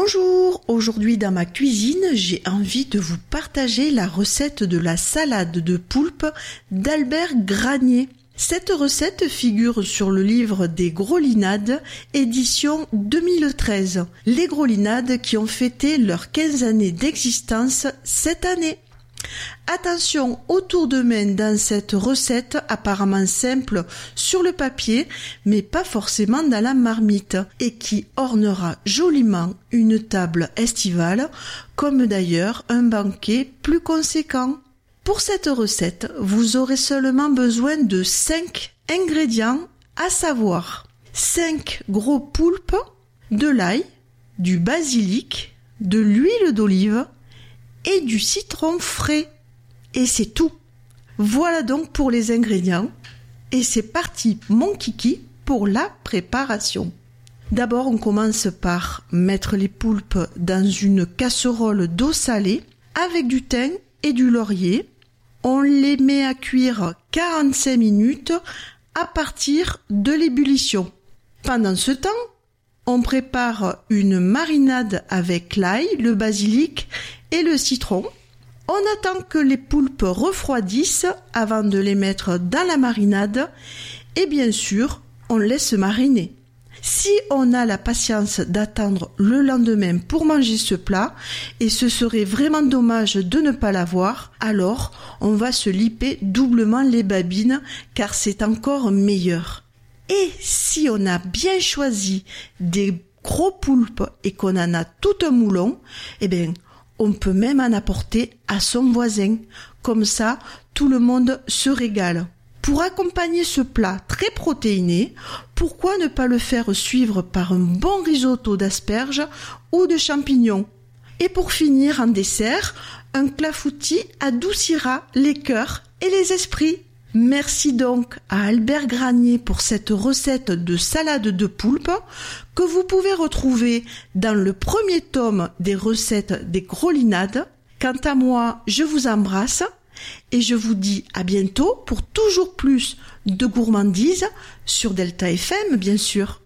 Bonjour, aujourd'hui dans ma cuisine, j'ai envie de vous partager la recette de la salade de poulpe d'Albert Granier. Cette recette figure sur le livre des Grolinades, édition 2013. Les Grolinades qui ont fêté leurs 15 années d'existence cette année. Attention au tour de main dans cette recette apparemment simple sur le papier, mais pas forcément dans la marmite, et qui ornera joliment une table estivale, comme d'ailleurs un banquet plus conséquent. Pour cette recette, vous aurez seulement besoin de 5 ingrédients, à savoir 5 gros poulpes, de l'ail, du basilic, de l'huile d'olive et du citron frais. Et c'est tout. Voilà donc pour les ingrédients. Et c'est parti, mon kiki, pour la préparation. D'abord, on commence par mettre les poulpes dans une casserole d'eau salée avec du thym et du laurier. On les met à cuire 45 minutes à partir de l'ébullition. Pendant ce temps, on prépare une marinade avec l'ail, le basilic et le citron. On attend que les poulpes refroidissent avant de les mettre dans la marinade et bien sûr, on laisse mariner. Si on a la patience d'attendre le lendemain pour manger ce plat, et ce serait vraiment dommage de ne pas l'avoir, alors on va se liper doublement les babines car c'est encore meilleur. Et si on a bien choisi des gros poulpes et qu'on en a tout un moulon, on peut même en apporter à son voisin. Comme ça, tout le monde se régale. Pour accompagner ce plat très protéiné, pourquoi ne pas le faire suivre par un bon risotto d'asperges ou de champignons? Et pour finir en dessert, un clafoutis adoucira les cœurs et les esprits. Merci donc à Albert Granier pour cette recette de salade de poulpe que vous pouvez retrouver dans le premier tome des recettes des Grolinades. Quant à moi, je vous embrasse et je vous dis à bientôt pour toujours plus de gourmandises sur Delta FM, bien sûr.